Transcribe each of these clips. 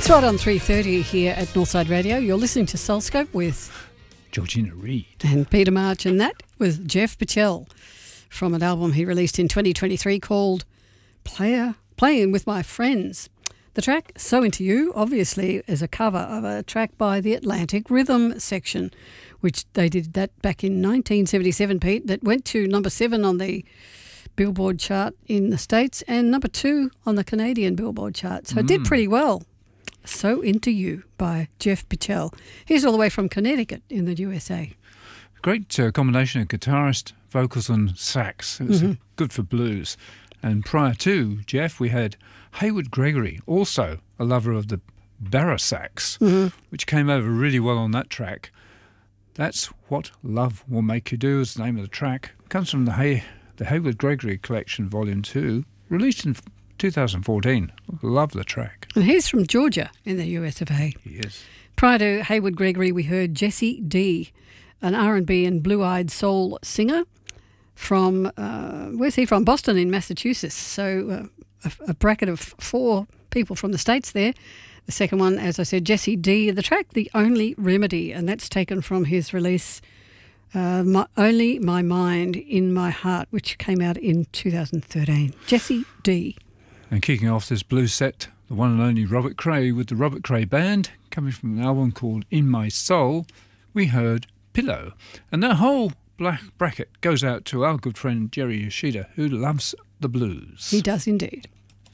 It's right on 3:30 here at Northside Radio. You're listening to Soulscope with Georgina Reid and Peter March, and that was Jeff Pachel from an album he released in 2023 called Playing With My Friends. The track So Into You obviously is a cover of a track by the Atlantic Rhythm Section, which they did that back in 1977, Pete, that went to number 7 on the Billboard chart in the States and number 2 on the Canadian Billboard chart. So it did pretty well. So Into You by Jeff Pachel. He's all the way from Connecticut in the USA. Great combination of guitarist, vocals and sax. It was good for blues. And prior to Jeff, we had Haywood Gregory, also a lover of the barra sax, which came over really well on that track. That's What Love Will Make You Do is the name of the track. It comes from the Haywood Gregory Collection, Volume 2, released in 2014. Love the track. And he's from Georgia in the US of A. He is. Prior to Haywood Gregory, we heard Jessie D, an R&B and blue-eyed soul singer from, where's he from? Boston in Massachusetts. So a bracket of 4 people from the States there. The second one, as I said, Jessie D, the track The Only Remedy, and that's taken from his release Only My Mind in My Heart, which came out in 2013. Jessie D. And kicking off this blues set, the one and only Robert Cray with the Robert Cray Band, coming from an album called In My Soul, we heard Pillow. And that whole black bracket goes out to our good friend Jerry Yoshida, who loves the blues. He does indeed.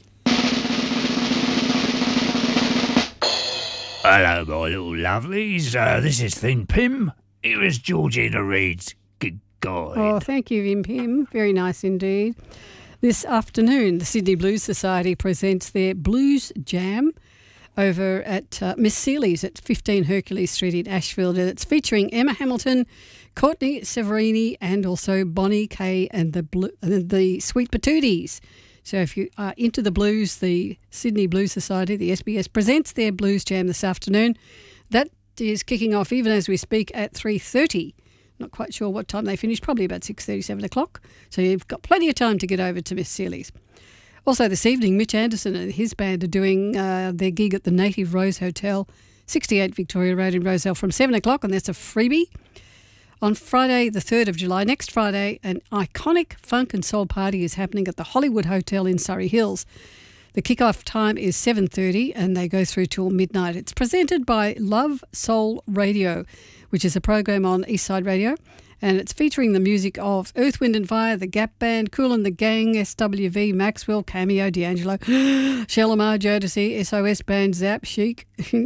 Hello, my little lovelies. This is Thin Pim. Here is Georgina Reid's Good Guide. Oh, thank you, Pim. Very nice indeed. This afternoon, the Sydney Blues Society presents their Blues Jam over at Miss Seeley's at 15 Hercules Street in Ashfield, and it's featuring Emma Hamilton, Courtney Severini, and also Bonnie Kay and the Sweet Patooties. So if you are into the blues, the Sydney Blues Society, the SBS, presents their Blues Jam this afternoon. That is kicking off even as we speak at 3:30. Not quite sure what time they finish, probably about 6:30, 7 o'clock. So you've got plenty of time to get over to Miss Seeley's. Also this evening, Mitch Anderson and his band are doing their gig at the Native Rose Hotel, 68 Victoria Road in Rozelle from 7 o'clock, and that's a freebie. On Friday, the 3rd of July, next Friday, an iconic funk and soul party is happening at the Hollywood Hotel in Surrey Hills. The kick-off time is 7:30 and they go through till midnight. It's presented by Love Soul Radio, which is a program on Eastside Radio, and it's featuring the music of Earth, Wind and Fire, the Gap Band, Kool and the Gang, SWV, Maxwell, Cameo, D'Angelo, Shalimar, Jodeci, SOS Band, Zap, Chic,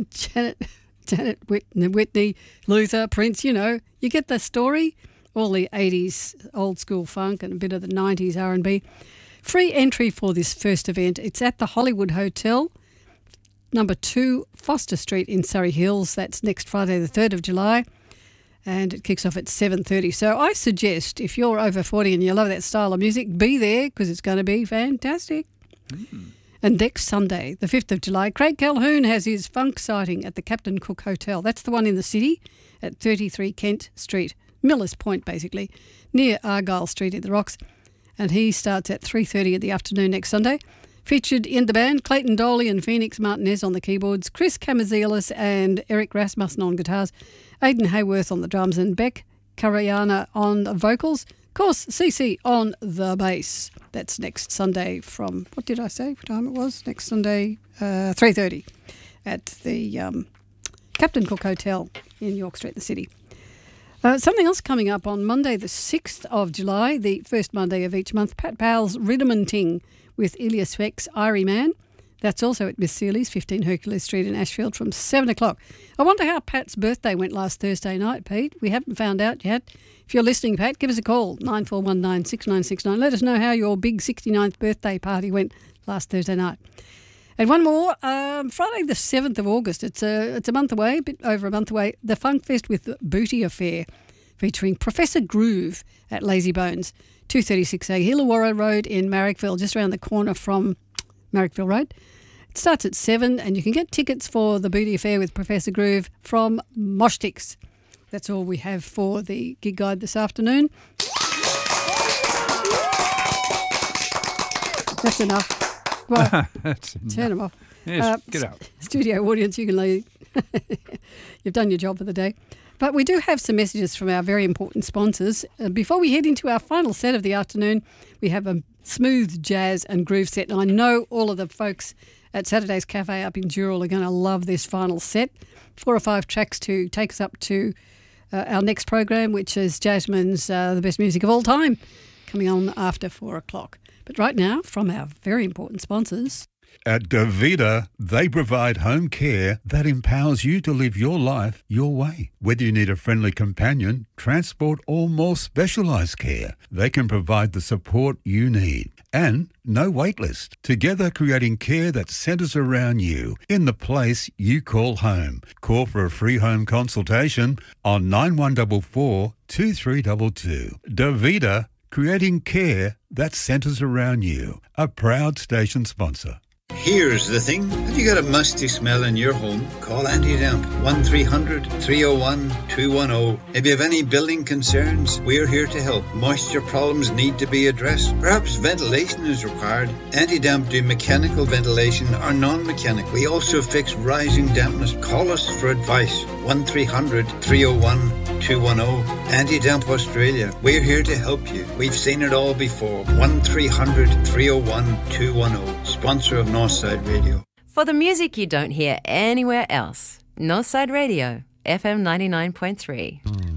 Janet Whitney, Luther, Prince, you get the story. All the 80s old school funk and a bit of the 90s R&B. Free entry for this first event. It's at the Hollywood Hotel, number 2 Foster Street in Surrey Hills. That's next Friday, the 3rd of July, and it kicks off at 7:30. So I suggest if you're over 40 and you love that style of music, be there because it's going to be fantastic. And next Sunday, the 5th of July, Craig Calhoun has his funk sighting at the Captain Cook Hotel. That's the one in the city at 33 Kent Street, Millers Point basically, near Argyle Street in the Rocks. And he starts at 3:30 in the afternoon next Sunday. Featured in the band, Clayton Doley and Phoenix Martinez on the keyboards, Chris Camazelis and Eric Rasmussen on guitars, Aidan Hayworth on the drums, and Beck Karayana on the vocals. Of course, CC on the bass. That's next Sunday from, what did I say? What time it was? Next Sunday, 3:30 at the Captain Cook Hotel in York Street, the city. Something else coming up on Monday, the 6th of July, the first Monday of each month, Pat Powell's Riddimenting with Ilya Svek's Irie Man. That's also at Miss Seeley's, 15 Hercules Street in Ashfield from 7 o'clock. I wonder how Pat's birthday went last Thursday night, Pete. We haven't found out yet. If you're listening, Pat, give us a call, 94196969. Let us know how your big 69th birthday party went last Thursday night. And one more, Friday the 7th of August, it's a month away, a bit over a month away, the Funk Fest with Booty Affair, featuring Professor Groove at Lazy Bones, 236A Illawarra Road in Marrickville, just around the corner from Marrickville Road. It starts at 7 and you can get tickets for the Booty Affair with Professor Groove from Moshtix. That's all we have for the gig guide this afternoon. That's enough. Well, That's turn them off. Yes, get out. Studio audience, you can leave. You've done your job for the day. But we do have some messages from our very important sponsors. Before we head into our final set of the afternoon, we have a smooth jazz and groove set. And I know all of the folks at Saturday's Cafe up in Dural are going to love this final set. 4 or 5 tracks to take us up to our next program, which is Jasmine's The Best Music of All Time, coming on after 4 o'clock. But right now, from our very important sponsors. At Davida, they provide home care that empowers you to live your life your way. Whether you need a friendly companion, transport, or more specialised care, they can provide the support you need. And no wait list. Together creating care that centres around you in the place you call home. Call for a free home consultation on 9144 2322. Davida, creating care that centres around you. A proud station sponsor. Here's the thing. Have you got a musty smell in your home? Call Anti-Damp 1300-301-210. If you have any building concerns, we're here to help. Moisture problems need to be addressed. Perhaps ventilation is required. Anti-Damp do mechanical ventilation or non-mechanical. We also fix rising dampness. Call us for advice. 1300-301-210. Anti-Damp Australia. We're here to help you. We've seen it all before. 1300-301-210. Sponsor of Northside Radio. For the music you don't hear anywhere else, Northside Radio, FM 99.3.